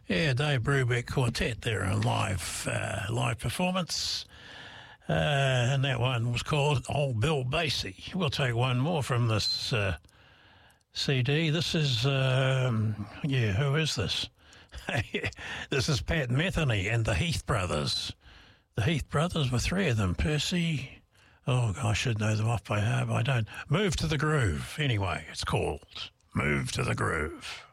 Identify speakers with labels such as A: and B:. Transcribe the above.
A: Yeah, Dave Brubeck Quartet there in live performance. And that one was called Old Bill Basie. We'll take one more from this CD. This is, who is this? This is Pat Metheny and the Heath Brothers. The Heath Brothers were three of them. Percy, I should know them off by heart, but I don't. Move to the Groove. Anyway, it's called Move to the Groove.